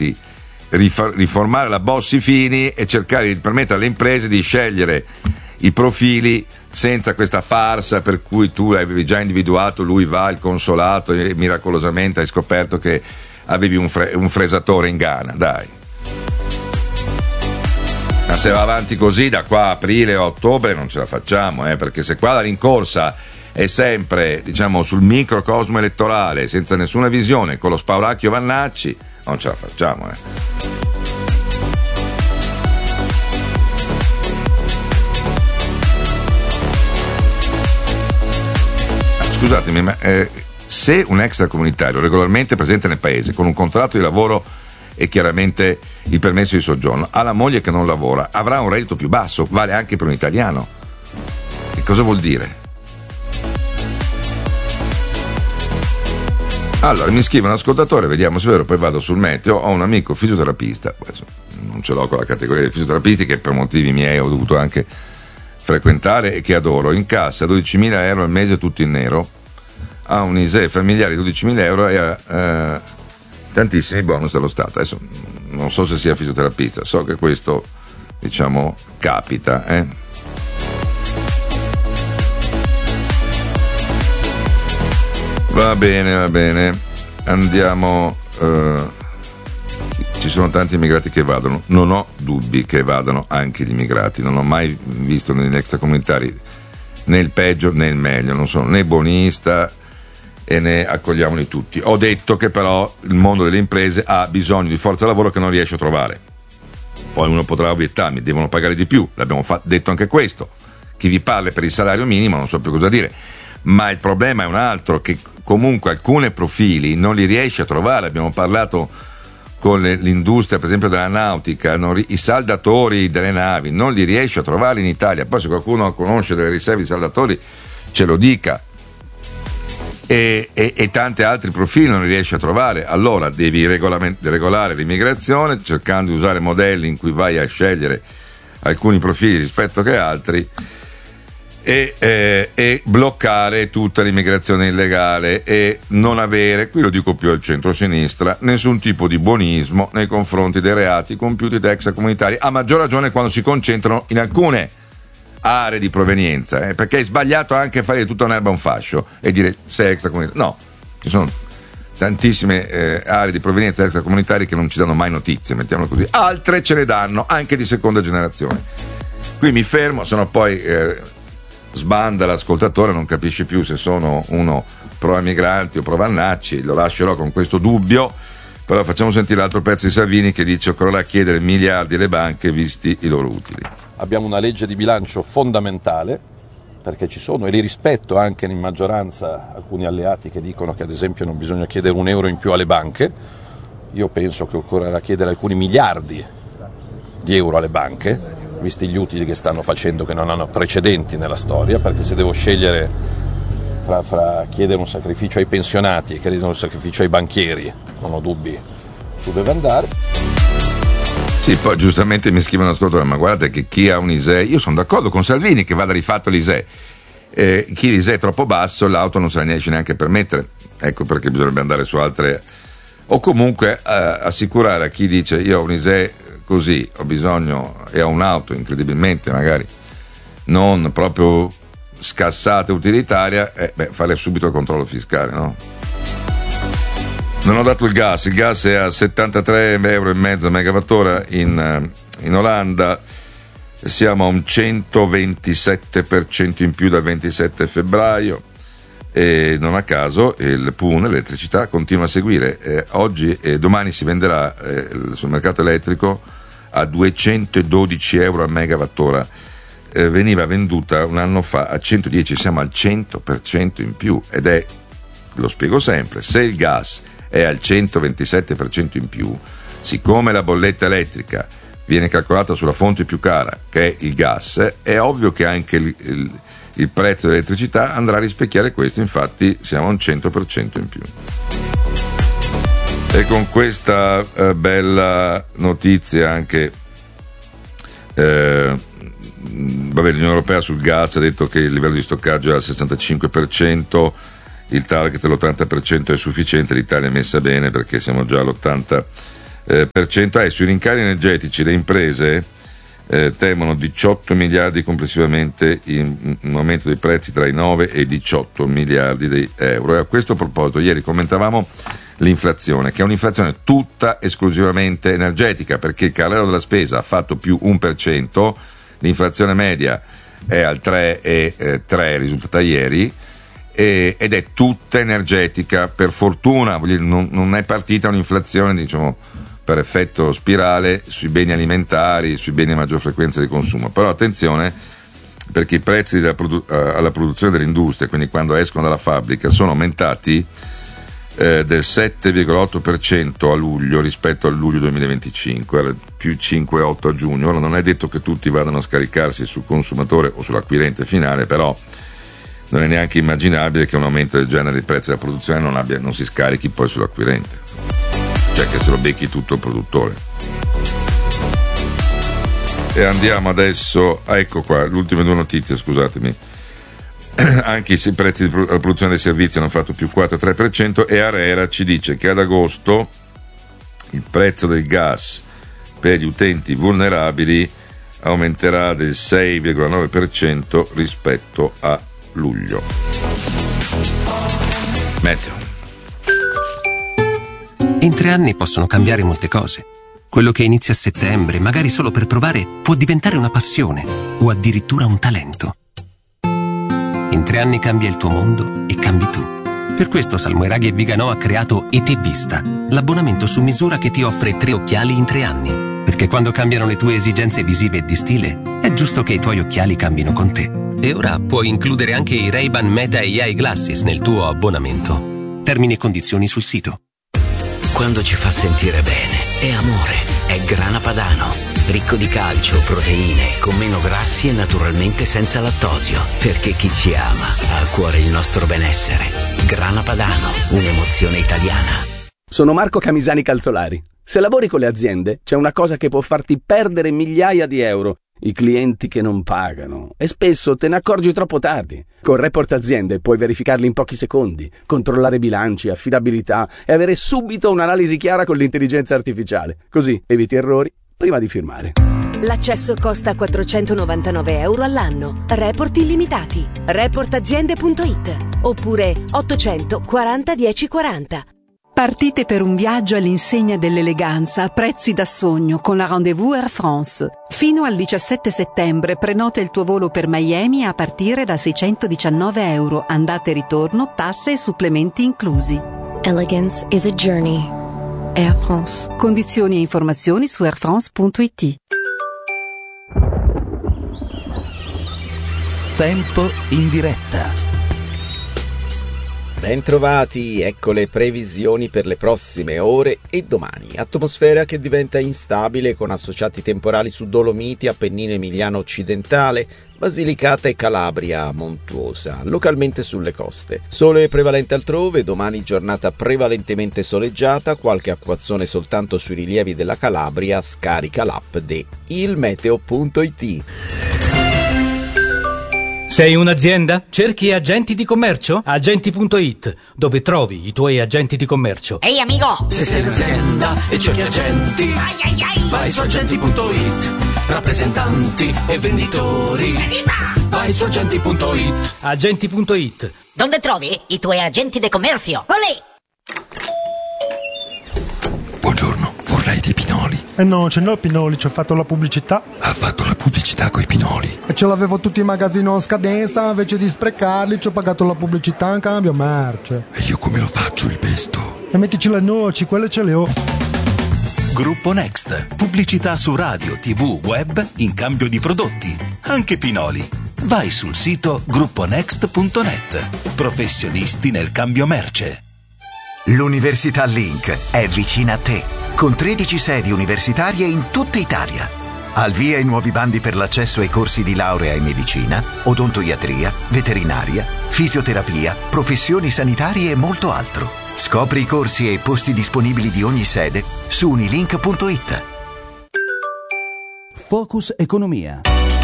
di riformare la Bossi-Fini e cercare di permettere alle imprese di scegliere i profili senza questa farsa per cui tu avevi già individuato, lui va al consolato e miracolosamente hai scoperto che avevi un fresatore in Ghana. Dai, ma se va avanti così da qua a aprile o ottobre non ce la facciamo, perché se qua la rincorsa è sempre, diciamo, sul microcosmo elettorale senza nessuna visione, con lo spauracchio Vannacci, non ce la facciamo. Scusatemi, ma se un extracomunitario regolarmente presente nel paese con un contratto di lavoro e chiaramente il permesso di soggiorno ha la moglie che non lavora, avrà un reddito più basso, vale anche per un italiano. Che cosa vuol dire? Allora mi scrive un ascoltatore, vediamo se è vero, poi vado sul meteo. Ho un amico fisioterapista, adesso non ce l'ho con la categoria dei fisioterapisti che per motivi miei ho dovuto anche frequentare e che adoro, incassa 12.000 euro al mese tutto in nero, ha un ISEE familiare di 12.000 euro e ha tantissimi bonus dallo Stato. Adesso non so se sia fisioterapista, so che questo, diciamo, capita, Va bene, andiamo. Ci sono tanti immigrati che vadono, non ho dubbi che vadano anche gli immigrati, non ho mai visto negli extracomunitari né il peggio né il meglio, non sono né buonista e ne accogliamoli tutti. Ho detto che però il mondo delle imprese ha bisogno di forza lavoro che non riesce a trovare. Poi uno potrà obiettarmi, devono pagare di più, l'abbiamo detto anche questo. Chi vi parla per il salario minimo non so più cosa dire, ma il problema è un altro, che comunque alcuni profili non li riesce a trovare. Abbiamo parlato con l'industria per esempio della nautica, i saldatori delle navi non li riesce a trovare in Italia. Poi se qualcuno conosce delle riserve di saldatori ce lo dica, e tanti altri profili non li riesce a trovare. Allora devi regolare l'immigrazione cercando di usare modelli in cui vai a scegliere alcuni profili rispetto che altri, e bloccare tutta l'immigrazione illegale e non avere, qui lo dico più al centro-sinistra, nessun tipo di buonismo nei confronti dei reati compiuti da extracomunitari, a maggior ragione quando si concentrano in alcune aree di provenienza, perché è sbagliato anche fare di tutta un'erba un fascio e dire sei extracomunitario. No, ci sono tantissime aree di provenienza extracomunitari che non ci danno mai notizie, mettiamolo così, altre ce ne danno anche di seconda generazione. Qui mi fermo, sennò poi sbanda l'ascoltatore, non capisce più se sono uno pro migranti o pro Vannacci, lo lascerò con questo dubbio. Però facciamo sentire l'altro pezzo di Salvini che dice: occorrerà chiedere miliardi alle banche visti i loro utili. Abbiamo una legge di bilancio fondamentale, perché ci sono, e li rispetto anche in maggioranza, alcuni alleati che dicono che ad esempio non bisogna chiedere un euro in più alle banche. Io penso che occorrerà chiedere alcuni miliardi di euro alle banche, visti gli utili che stanno facendo, che non hanno precedenti nella storia, perché se devo scegliere fra chiedere un sacrificio ai pensionati e chiedere un sacrificio ai banchieri, non ho dubbi su dove andare. Sì, poi giustamente mi scrivono ascoltatore, ma guardate che chi ha un ISEE, io sono d'accordo con Salvini che vada rifatto l'ISEE, chi l'ISEE è troppo basso l'auto non se la riesce neanche a permettere, ecco perché bisognerebbe andare su altre, o comunque assicurare a chi dice io ho un ISEE così, ho bisogno e ho un'auto incredibilmente magari non proprio scassata e utilitaria, fare subito il controllo fiscale, no? Non ho dato il gas è a 73,5 euro a megawattora in Olanda, siamo a un 127% in più dal 27 febbraio e non a caso il PUN, l'elettricità, continua a seguire. Oggi e domani si venderà sul mercato elettrico a 212 euro a megawattora, veniva venduta un anno fa a 110, siamo al 100% in più, ed è, lo spiego sempre, se il gas è al 127% in più, siccome la bolletta elettrica viene calcolata sulla fonte più cara che è il gas, è ovvio che anche il prezzo dell'elettricità andrà a rispecchiare questo, infatti siamo a un 100% in più. E con questa bella notizia anche l'Unione Europea sul gas ha detto che il livello di stoccaggio è al 65%, il target all'80% è sufficiente, l'Italia è messa bene perché siamo già all'80%. Sui rincari energetici le imprese temono 18 miliardi complessivamente in un aumento dei prezzi tra i 9 e i 18 miliardi di euro. E a questo proposito ieri commentavamo l'inflazione, che è un'inflazione tutta esclusivamente energetica, perché il carrello della spesa ha fatto più 1%, l'inflazione media è al 3,3, risultata ieri, ed è tutta energetica. Per fortuna non è partita un'inflazione, diciamo, per effetto spirale sui beni alimentari, sui beni a maggior frequenza di consumo. Però attenzione, perché i prezzi alla produzione dell'industria, quindi quando escono dalla fabbrica, sono aumentati del 7,8% a luglio rispetto al luglio 2025, era più 5,8 a giugno. Ora non è detto che tutti vadano a scaricarsi sul consumatore o sull'acquirente finale, però non è neanche immaginabile che un aumento del genere dei prezzi della produzione non si scarichi poi sull'acquirente, cioè che se lo becchi tutto il produttore. E andiamo adesso, ecco qua, le ultime due notizie, scusatemi. Anche i prezzi della produzione dei servizi hanno fatto più 4,3% e ARERA ci dice che ad agosto il prezzo del gas per gli utenti vulnerabili aumenterà del 6,9% rispetto a luglio. Meteo. In 3 anni possono cambiare molte cose. Quello che inizia a settembre, magari solo per provare, può diventare una passione o addirittura un talento. In 3 anni cambia il tuo mondo e cambi tu. Per questo Salmoiraghi e Viganò ha creato ET Vista, l'abbonamento su misura che ti offre 3 occhiali in 3 anni. Perché quando cambiano le tue esigenze visive e di stile, è giusto che i tuoi occhiali cambino con te. E ora puoi includere anche i Ray-Ban Meta AI Glasses nel tuo abbonamento. Termini e condizioni sul sito. Quando ci fa sentire bene, è amore, è Grana Padano. Ricco di calcio, proteine, con meno grassi e naturalmente senza lattosio. Perché chi ci ama ha a cuore il nostro benessere. Grana Padano, un'emozione italiana. Sono Marco Camisani Calzolari. Se lavori con le aziende, c'è una cosa che può farti perdere migliaia di euro. I clienti che non pagano. E spesso te ne accorgi troppo tardi. Con Report Aziende puoi verificarli in pochi secondi, controllare bilanci, affidabilità e avere subito un'analisi chiara con l'intelligenza artificiale. Così eviti errori prima di firmare. L'accesso costa 499 euro all'anno. Report illimitati. Reportaziende.it oppure 840 1040. Partite per un viaggio all'insegna dell'eleganza a prezzi da sogno con la Rendez-vous Air France. Fino al 17 settembre prenota il tuo volo per Miami a partire da 619 euro, andata e ritorno, tasse e supplementi inclusi. Elegance is a journey. Air France. Condizioni e informazioni su airfrance.it. Tempo in diretta. Bentrovati, ecco le previsioni per le prossime ore e domani. Atmosfera che diventa instabile con associati temporali su Dolomiti, Appennino Emiliano occidentale, Basilicata e Calabria montuosa, localmente sulle coste. Sole prevalente altrove, domani giornata prevalentemente soleggiata, qualche acquazzone soltanto sui rilievi della Calabria, scarica l'app di ilmeteo.it. Sei un'azienda? Cerchi agenti di commercio? Agenti.it, dove trovi i tuoi agenti di commercio. Ehi amico! Se sei un'azienda e cerchi agenti, vai su agenti.it. Rappresentanti e venditori, vai su agenti.it. Agenti.it. Dove trovi i tuoi agenti di commercio? Olè! Buongiorno, vorrei dei pinoli. No, ce n'ho pinoli, ci ho fatto la pubblicità. Ha fatto la pubblicità coi pinoli. E ce l'avevo tutti in magazzino a scadenza, invece di sprecarli ci ho pagato la pubblicità in cambio merce. E io come lo faccio il pesto? E mettici le noci, quelle ce le ho. Gruppo Next. Pubblicità su radio, TV, web in cambio di prodotti. Anche pinoli. Vai sul sito grupponext.net. Professionisti nel cambio merce. L'Università Link è vicina a te, con 13 sedi universitarie in tutta Italia. Al via i nuovi bandi per l'accesso ai corsi di laurea in medicina, odontoiatria, veterinaria, fisioterapia, professioni sanitarie e molto altro. Scopri i corsi e i posti disponibili di ogni sede su unilink.it. Focus Economia.